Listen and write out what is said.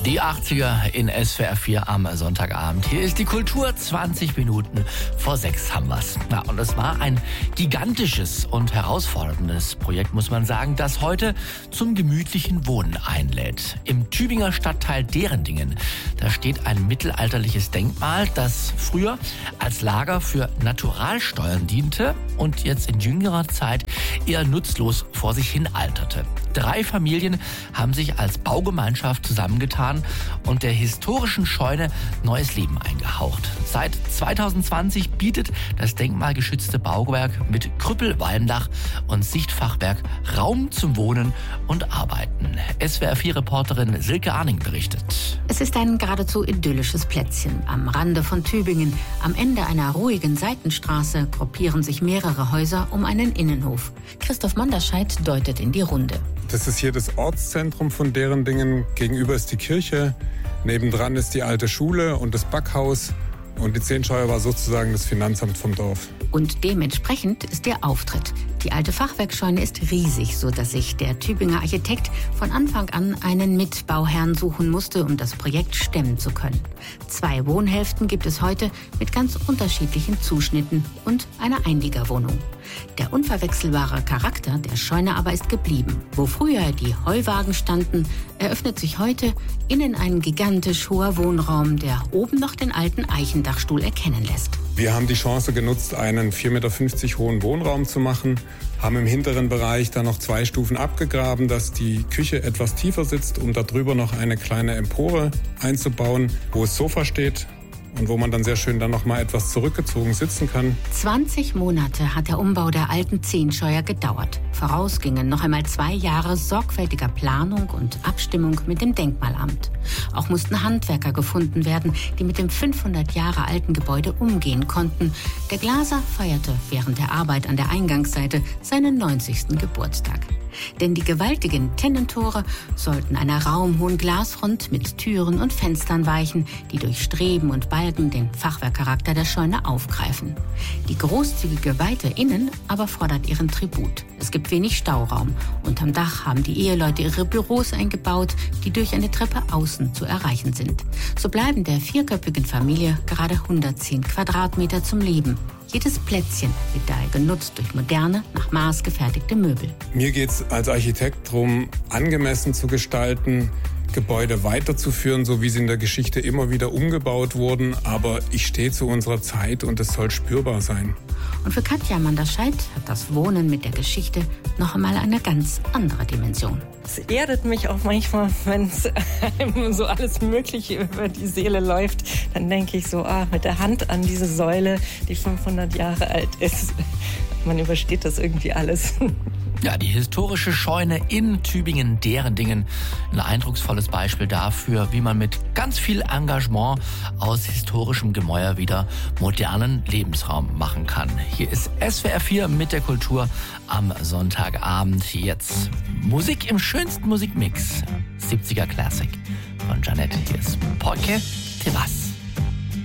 Die 80er in SWR 4 am Sonntagabend. Hier ist die Kultur, 20 Minuten vor 6 haben wir's. Ja, und es war ein gigantisches und herausforderndes Projekt, muss man sagen, das heute zum gemütlichen Wohnen einlädt. Im Tübinger Stadtteil Derendingen, da steht ein mittelalterliches Denkmal, das früher als Lager für Naturalsteuern diente und jetzt in jüngerer Zeit eher nutzlos vor sich hin alterte. 3 Familien haben sich als Baugemeinschaft zusammengetan und der historischen Scheune neues Leben eingehaucht. Seit 2020 bietet das denkmalgeschützte Bauwerk mit Krüppelwalmdach und Sichtfachwerk Raum zum Wohnen und Arbeiten. SWR4-Reporterin Silke Arning berichtet. Es ist ein geradezu idyllisches Plätzchen am Rande von Tübingen. Am Ende einer ruhigen Seitenstraße gruppieren sich mehrere Häuser um einen Innenhof. Christoph Manderscheid deutet in die Runde. Das ist hier das Ortszentrum von Derendingen. Gegenüber ist die Kirche, nebendran ist die alte Schule und das Backhaus. Und die Zehnscheuer war sozusagen das Finanzamt vom Dorf. Und dementsprechend ist der Auftritt. Die alte Fachwerkscheune ist riesig, sodass sich der Tübinger Architekt von Anfang an einen Mitbauherrn suchen musste, um das Projekt stemmen zu können. 2 Wohnhälften gibt es heute mit ganz unterschiedlichen Zuschnitten und einer Einliegerwohnung. Der unverwechselbare Charakter der Scheune aber ist geblieben. Wo früher die Heuwagen standen, eröffnet sich heute innen ein gigantisch hoher Wohnraum, der oben noch den alten Eichendachstuhl erkennen lässt. Wir haben die Chance genutzt, einen 4,50 Meter hohen Wohnraum zu machen, haben im hinteren Bereich dann noch 2 Stufen abgegraben, dass die Küche etwas tiefer sitzt, um darüber noch eine kleine Empore einzubauen, wo das Sofa steht. Und wo man dann sehr schön dann noch mal etwas zurückgezogen sitzen kann. 20 Monate hat der Umbau der alten Zehnscheuer gedauert. Voraus gingen noch einmal 2 Jahre sorgfältiger Planung und Abstimmung mit dem Denkmalamt. Auch mussten Handwerker gefunden werden, die mit dem 500 Jahre alten Gebäude umgehen konnten. Der Glaser feierte während der Arbeit an der Eingangsseite seinen 90. Geburtstag. Denn die gewaltigen Tennentore sollten einer raumhohen Glasfront mit Türen und Fenstern weichen, die durch Streben und Balken den Fachwerkcharakter der Scheune aufgreifen. Die großzügige Weite innen aber fordert ihren Tribut. Es gibt wenig Stauraum. Unterm Dach haben die Eheleute ihre Büros eingebaut, die durch eine Treppe außen zu erreichen sind. So bleiben der 4-köpfigen Familie gerade 110 Quadratmeter zum Leben. Jedes Plätzchen wird daher genutzt durch moderne, nach Maß gefertigte Möbel. Mir geht es als Architekt darum, angemessen zu gestalten, Gebäude weiterzuführen, so wie sie in der Geschichte immer wieder umgebaut wurden. Aber ich stehe zu unserer Zeit und es soll spürbar sein. Und für Katja Manderscheid hat das Wohnen mit der Geschichte noch einmal eine ganz andere Dimension. Es erdet mich auch manchmal, wenn es einem so alles Mögliche über die Seele läuft. Dann denke ich so, mit der Hand an diese Säule, die 500 Jahre alt ist. Man übersteht das irgendwie alles. Ja, die historische Scheune in Tübingen-Derendingen. Ein eindrucksvolles Beispiel dafür, wie man mit ganz viel Engagement aus historischem Gemäuer wieder modernen Lebensraum machen kann. Hier ist SWR 4 mit der Kultur am Sonntagabend. Jetzt Musik im schönsten Musikmix. 70er Classic von Janet. Hier ist Polke Tevas.